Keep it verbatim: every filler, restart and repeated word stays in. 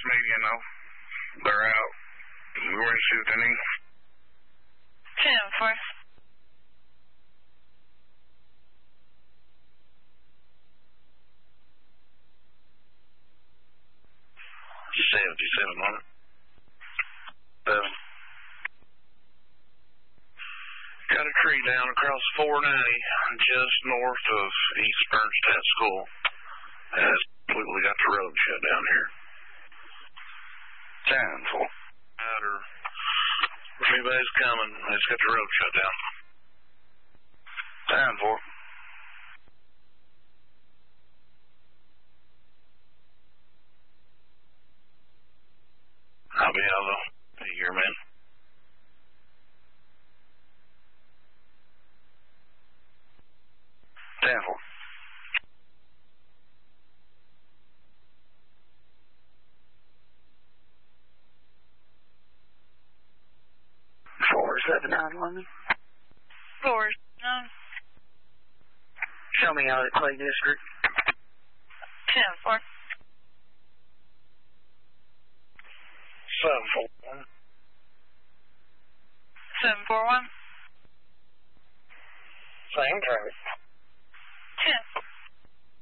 me, you know. They're out. You want to shoot any? ten four. seventy-seven on it. Seven. Got a tree down across four ninety, just north of East Bernstein School. Has completely got the road shut down here. Ten four. Or if anybody's coming, it's got the road shut down. Ten four. I'll be out though. Hey, here, man. Ten four. Four seven nine one. Four. Um, Show me out of the Clay District. ten four. Seven four one. seven four one. Same traffic.